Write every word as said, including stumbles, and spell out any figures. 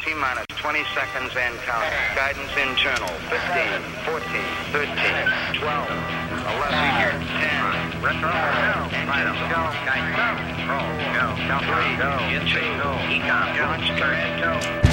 T-minus twenty seconds and counting. Guidance internal. fifteen, fourteen, thirteen, twelve, eleven, ten. Retro, go. Engines go. Guidance go. Roll, go. Delta, go. Two, Econ, launch turret, go.